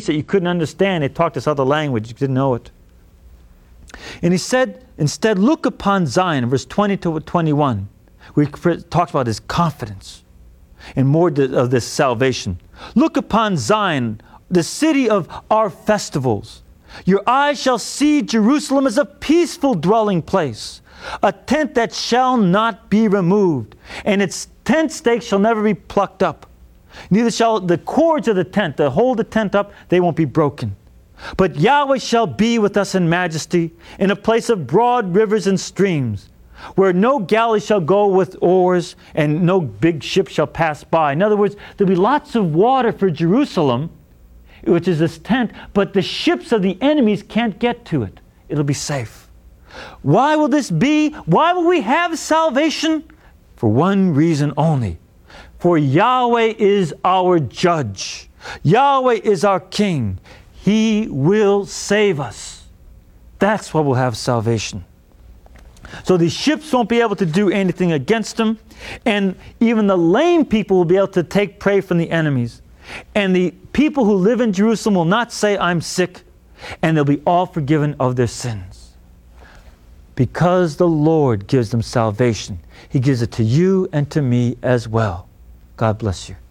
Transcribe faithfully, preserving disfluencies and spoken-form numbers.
that you couldn't understand. They talked this other language. You didn't know it. And he said, instead, look upon Zion, verse twenty to twenty-one, where he talks about his confidence and more of this salvation. Look upon Zion, the city of our festivals. Your eyes shall see Jerusalem as a peaceful dwelling place, a tent that shall not be removed, and its tent stakes shall never be plucked up. Neither shall the cords of the tent that hold the tent up, they won't be broken. But Yahweh shall be with us in majesty, in a place of broad rivers and streams, where no galley shall go with oars, and no big ship shall pass by. In other words, there'll be lots of water for Jerusalem, which is this tent, but the ships of the enemies can't get to it. It'll be safe. Why will this be? Why will we have salvation? For one reason only. For Yahweh is our judge. Yahweh is our king. He will save us. That's why we'll have salvation. So the ships won't be able to do anything against them, and even the lame people will be able to take prey from the enemies. And the people who live in Jerusalem will not say, I'm sick, and they'll be all forgiven of their sins. Because the Lord gives them salvation, He gives it to you and to me as well. God bless you.